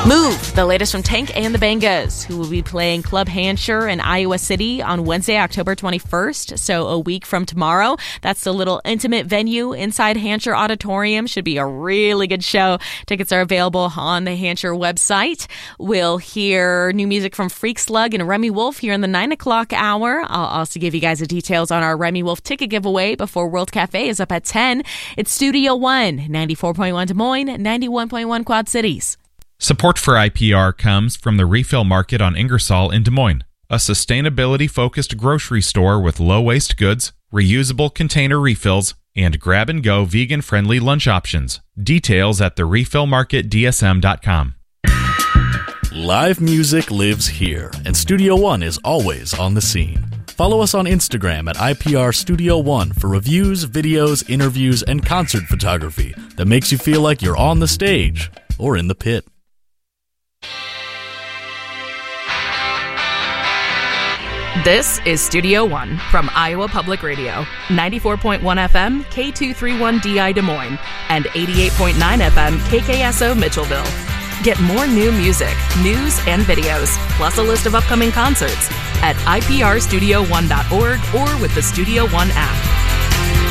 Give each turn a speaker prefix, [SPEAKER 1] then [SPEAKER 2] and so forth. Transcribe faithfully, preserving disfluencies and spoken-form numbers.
[SPEAKER 1] Move, the latest from Tank and the Bangas, who will be playing Club Hansher in Iowa City on Wednesday, October twenty-first, so a week from tomorrow. That's the little intimate venue inside Hansher Auditorium. Should be a really good show. Tickets are available on the Hansher website. We'll hear new music from Freak Slug and Remy Wolf here in the nine o'clock hour. I'll also give you guys the details on our Remy Wolf ticket giveaway before World Cafe is up at ten. It's Studio One, ninety-four point one Des Moines, ninety-one point one Quad Cities.
[SPEAKER 2] Support for I P R comes from the Refill Market on Ingersoll in Des Moines, a sustainability-focused grocery store with low-waste goods, reusable container refills, and grab-and-go vegan-friendly lunch options. Details at the refill market d s m dot com.
[SPEAKER 3] Live music lives here, and Studio One is always on the scene. Follow us on Instagram at I P R Studio One for reviews, videos, interviews, and concert photography that makes you feel like you're on the stage or in the pit.
[SPEAKER 4] This is Studio One from Iowa Public Radio, ninety-four point one F M, K two thirty-one D I Des Moines, and eighty-eight point nine F M, K K S O Mitchellville. Get more new music, news, and videos, plus a list of upcoming concerts at I P R studio one dot org or with the Studio One app.